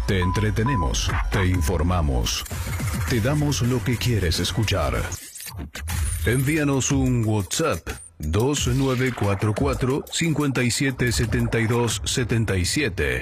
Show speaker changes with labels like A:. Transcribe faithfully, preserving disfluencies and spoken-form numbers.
A: Te entretenemos, te informamos, te damos lo que quieres escuchar. Envíanos un WhatsApp dos nueve cuatro cuatro, cinco siete siete dos siete siete.